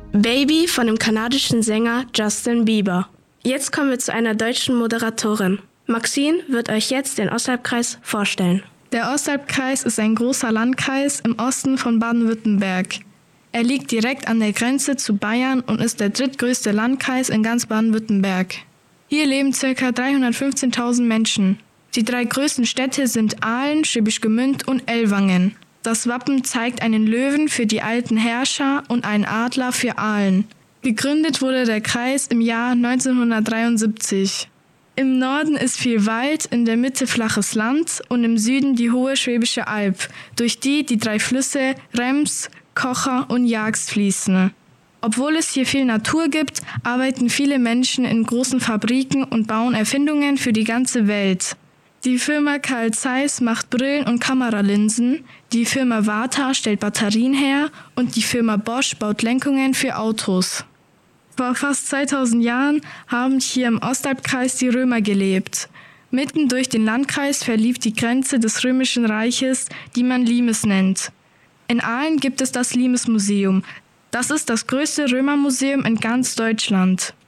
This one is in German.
Baby von dem kanadischen Sänger Justin Bieber. Jetzt kommen wir zu einer deutschen Moderatorin. Maxine wird euch jetzt den Ostalbkreis vorstellen. Der Ostalbkreis ist ein großer Landkreis im Osten von Baden-Württemberg. Er liegt direkt an der Grenze zu Bayern und ist der drittgrößte Landkreis in ganz Baden-Württemberg. Hier leben ca. 315.000 Menschen. Die 3 größten Städte sind Aalen, Schwäbisch Gmünd und Ellwangen. Das Wappen zeigt einen Löwen für die alten Herrscher und einen Adler für Aalen. Gegründet wurde der Kreis im Jahr 1973. Im Norden ist viel Wald, in der Mitte flaches Land und im Süden die hohe Schwäbische Alb, durch die 3 Flüsse Rems, Kocher und Jagst fließen. Obwohl es hier viel Natur gibt, arbeiten viele Menschen in großen Fabriken und bauen Erfindungen für die ganze Welt. Die Firma Carl Zeiss macht Brillen und Kameralinsen, die Firma Varta stellt Batterien her und die Firma Bosch baut Lenkungen für Autos. Vor fast 2000 Jahren haben hier im Ostalbkreis die Römer gelebt. Mitten durch den Landkreis verlief die Grenze des Römischen Reiches, die man Limes nennt. In Aalen gibt es das Limes-Museum. Das ist das größte Römermuseum in ganz Deutschland.